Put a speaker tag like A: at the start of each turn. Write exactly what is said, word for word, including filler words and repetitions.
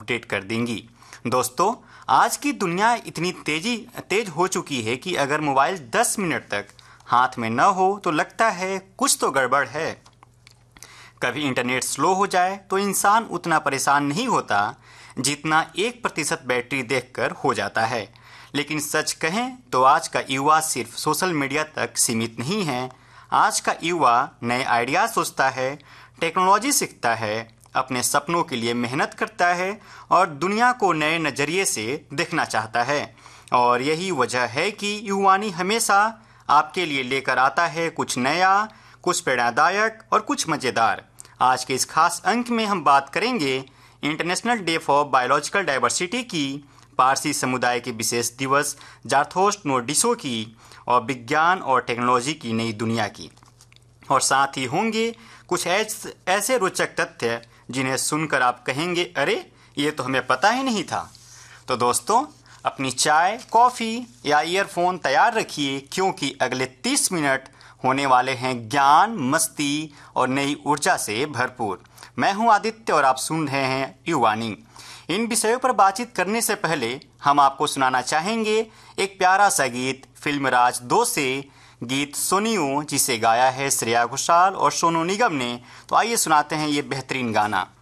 A: Update कर देंगी। दोस्तों, आज की दुनिया इतनी तेजी तेज हो चुकी है कि अगर मोबाइल दस मिनट तक हाथ में न हो तो लगता है कुछ तो गड़बड़ है। कभी इंटरनेट स्लो हो जाए तो इंसान उतना परेशान नहीं होता जितना एक प्रतिशत बैटरी देखकर हो जाता है। लेकिन सच कहें तो आज का युवा सिर्फ सोशल मीडिया तक सीमित नहीं है। आज का युवा नए आइडिया सोचता है, टेक्नोलॉजी सीखता है, अपने सपनों के लिए मेहनत करता है और दुनिया को नए नज़रिए से देखना चाहता है। और यही वजह है कि युवानी हमेशा आपके लिए लेकर आता है कुछ नया, कुछ प्रेरणादायक और कुछ मज़ेदार। आज के इस खास अंक में हम बात करेंगे international day for biological diversity की, पारसी समुदाय के विशेष दिवस जारथोस्ट नोर्डिसो की और विज्ञान और टेक्नोलॉजी की नई दुनिया की। और साथ ही होंगे कुछ ऐसे रोचक तथ्य जिन्हें सुनकर आप कहेंगे, अरे ये तो हमें पता ही नहीं था। तो दोस्तों, अपनी चाय, कॉफ़ी या ईयरफोन तैयार रखिए क्योंकि अगले तीस मिनट होने वाले हैं ज्ञान, मस्ती और नई ऊर्जा से भरपूर। मैं हूं आदित्य और आप सुन रहे हैं युवानी। इन विषयों पर बातचीत करने से पहले हम आपको सुनाना चाहेंगे एक प्यारा सा गीत फिल्म राज दो से, गीत सुनियो, जिसे गाया है श्रेया घोषाल और सोनू निगम ने। तो आइए सुनाते हैं ये बेहतरीन गाना।